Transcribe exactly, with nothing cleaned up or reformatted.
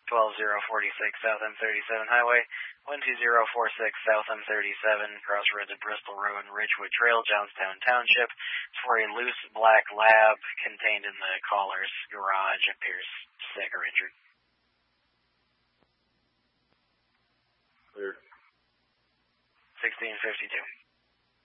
twelve zero forty-six South M thirty-seven Highway, one two zero four six South M thirty-seven, crossroads at Bristol Road and Ridgewood Trail, Johnstown Township. It's for a loose black lab contained in the caller's garage. Appears sick or injured. Clear. sixteen fifty-two.